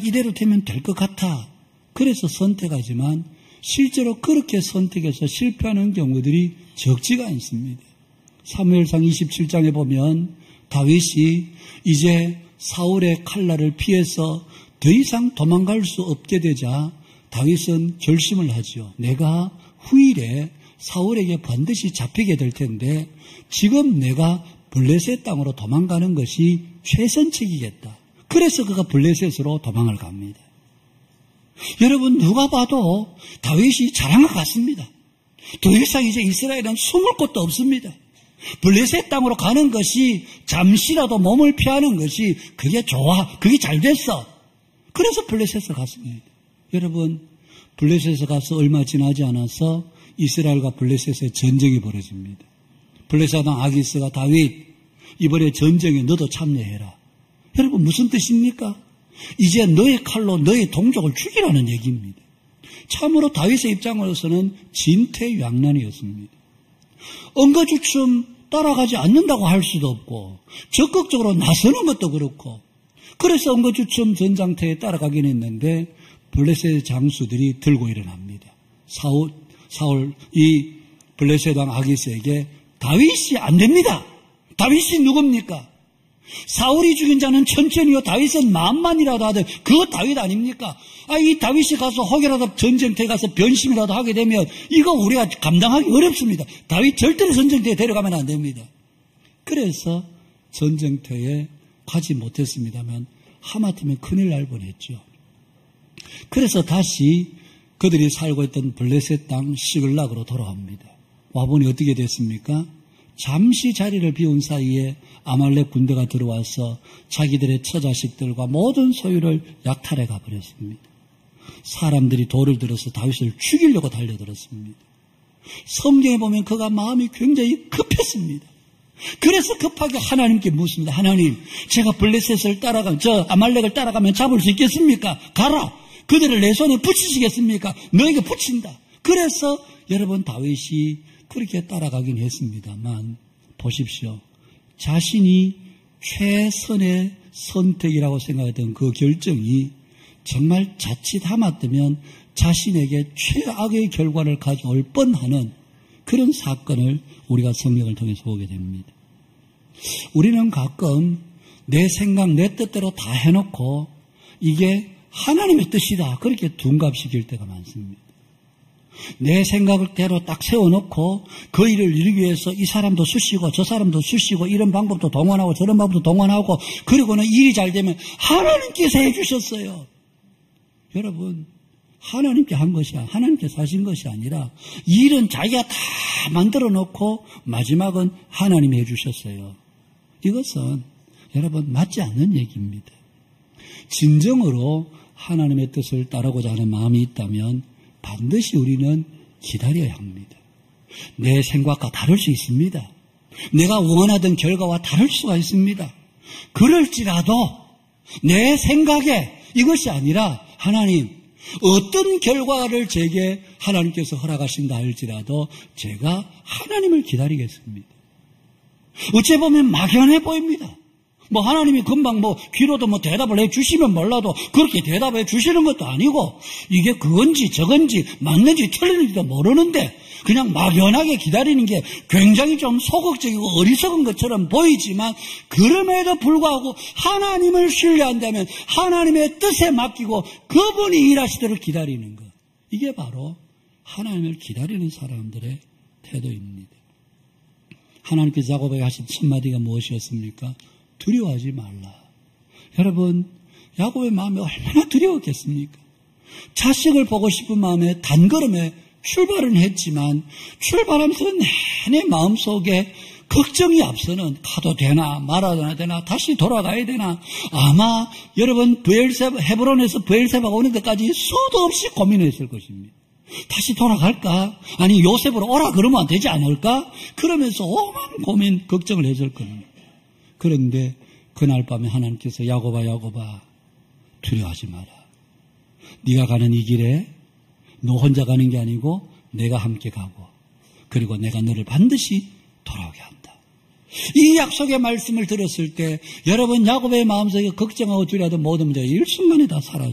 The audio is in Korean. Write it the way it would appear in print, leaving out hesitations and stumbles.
이대로 되면 될 것 같아. 그래서 선택하지만 실제로 그렇게 선택해서 실패하는 경우들이 적지가 않습니다. 사무엘상 27장에 보면 다윗이 이제 사울의 칼날을 피해서 더 이상 도망갈 수 없게 되자 다윗은 결심을 하죠. 내가 후일에 사울에게 반드시 잡히게 될 텐데 지금 내가 블레셋 땅으로 도망가는 것이 최선책이겠다. 그래서 그가 블레셋으로 도망을 갑니다. 여러분 누가 봐도 다윗이 잘한 것 같습니다. 더 이상 이제 이스라엘은 숨을 곳도 없습니다. 블레셋 땅으로 가는 것이 잠시라도 몸을 피하는 것이 그게 좋아. 그게 잘 됐어. 그래서 블레셋에 갔습니다. 여러분 블레셋에 가서 얼마 지나지 않아서 이스라엘과 블레셋의 전쟁이 벌어집니다. 블레셋 왕 아기스가 다윗 이번에 전쟁에 너도 참여해라. 여러분 무슨 뜻입니까? 이제 너의 칼로 너의 동족을 죽이라는 얘기입니다. 참으로 다윗의 입장으로서는 진퇴양난이었습니다. 엉거주춤 따라가지 않는다고 할 수도 없고 적극적으로 나서는 것도 그렇고 그래서 엉거주춤 전장터에 따라가긴 했는데 블레셋 장수들이 들고 일어납니다. 사울 이 블레셋 왕 아기스에게 다윗이 안 됩니다. 다윗이 누굽니까? 사울이 죽인 자는 천천히요 다윗은 만만이라도 하든 그거 다윗 아닙니까? 이 다윗이 가서 혹여라도 전쟁터에 가서 변심이라도 하게 되면 이거 우리가 감당하기 어렵습니다. 다윗 절대로 전쟁터에 데려가면 안 됩니다. 그래서 전쟁터에 가지 못했습니다만 하마터면 큰일 날 뻔했죠. 그래서 다시 그들이 살고 있던 블레셋 땅 시글락으로 돌아옵니다. 와보니 어떻게 됐습니까? 잠시 자리를 비운 사이에 아말렉 군대가 들어와서 자기들의 처자식들과 모든 소유를 약탈해 가버렸습니다. 사람들이 돌을 들어서 다윗을 죽이려고 달려들었습니다. 성경에 보면 그가 마음이 굉장히 급했습니다. 그래서 급하게 하나님께 묻습니다. 하나님, 제가 블레셋을 저 아말렉을 따라가면 잡을 수 있겠습니까? 가라. 그들을 내 손에 붙이시겠습니까? 너에게 붙인다. 그래서 여러분 다윗이 그렇게 따라가긴 했습니다만 보십시오. 자신이 최선의 선택이라고 생각했던 그 결정이 정말 자칫 하마터면 자신에게 최악의 결과를 가져올 뻔하는 그런 사건을 우리가 성경을 통해서 보게 됩니다. 우리는 가끔 내 생각, 내 뜻대로 다 해놓고 이게 하나님의 뜻이다 그렇게 둔갑시킬 때가 많습니다. 내 생각대로 딱 세워놓고 그 일을 이루기 위해서 이 사람도 쑤시고 저 사람도 쑤시고 이런 방법도 동원하고 저런 방법도 동원하고 그리고는 일이 잘 되면 하나님께서 해주셨어요. 여러분 하나님께 한 것이 하나님께서 하신 것이 아니라 일은 자기가 다 만들어 놓고 마지막은 하나님이 해주셨어요. 이것은 여러분 맞지 않는 얘기입니다. 진정으로 하나님의 뜻을 따르고자 하는 마음이 있다면 반드시 우리는 기다려야 합니다. 내 생각과 다를 수 있습니다. 내가 원하던 결과와 다를 수가 있습니다. 그럴지라도 내 생각에 이것이 아니라 하나님 어떤 결과를 제게 하나님께서 허락하신다 할지라도 제가 하나님을 기다리겠습니다. 어찌 보면 막연해 보입니다. 하나님이 금방 귀로도 대답을 해 주시면 몰라도 그렇게 대답해 주시는 것도 아니고 이게 그건지 저건지 맞는지 틀리는지도 모르는데 그냥 막연하게 기다리는 게 굉장히 좀 소극적이고 어리석은 것처럼 보이지만 그럼에도 불구하고 하나님을 신뢰한다면 하나님의 뜻에 맡기고 그분이 일하시도록 기다리는 것. 이게 바로 하나님을 기다리는 사람들의 태도입니다. 하나님께서 야곱에게 하신 첫 마디가 무엇이었습니까? 두려워하지 말라. 여러분, 야곱의 마음이 얼마나 두려웠겠습니까? 자식을 보고 싶은 마음에 단걸음에 출발은 했지만 출발하면서 내내 마음속에 걱정이 앞서는 가도 되나 말아야 되나 다시 돌아가야 되나 아마 여러분 헤브론에서 브엘세바가 오는 데까지 수도 없이 고민했을 것입니다. 다시 돌아갈까? 아니 요셉으로 오라 그러면 안 되지 않을까? 그러면서 오만 고민 걱정을 했을 겁니다. 그런데 그날 밤에 하나님께서 야곱아 두려워하지 마라. 네가 가는 이 길에 너 혼자 가는 게 아니고 내가 함께 가고 그리고 내가 너를 반드시 돌아오게 한다. 이 약속의 말씀을 들었을 때 여러분 야곱의 마음속에 걱정하고 두려워하던 모든 문제가 일순간에 다 사라져요.